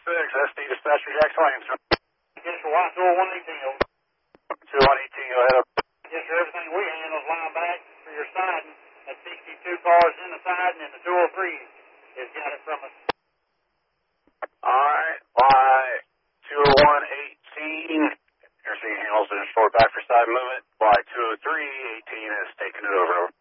SD Dispatcher Jack Swains. Yes, sir. Watch 20118. 218, go ahead up. Yes, sir. Everything we handle is line back for your siding. That 62 cars in the siding, and the 203 has got it from us. Alright, by 20118, you're seeing handles and short back for side movement. By 203, 18 is taking it over.